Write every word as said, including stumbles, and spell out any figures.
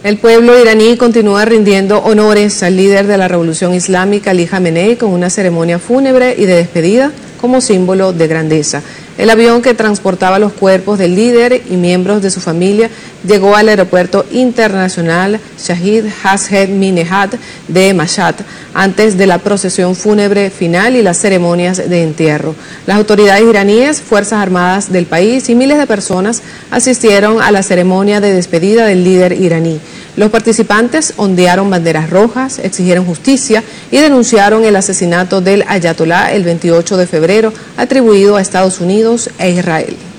El pueblo iraní continúa rindiendo honores al líder de la revolución islámica, Ali Jamenei, con una ceremonia fúnebre y de despedida como símbolo de grandeza. El avión que transportaba los cuerpos del líder y miembros de su familia llegó al aeropuerto internacional Shahid Hashemi-Nejad de Mashhad antes de la procesión fúnebre final y las ceremonias de entierro. Las autoridades iraníes, Fuerzas Armadas del país y miles de personas asistieron a la ceremonia de despedida del líder iraní. Los participantes ondearon banderas rojas, exigieron justicia y denunciaron el asesinato del ayatolá el veintiocho de febrero, atribuido a Estados Unidos e Israel.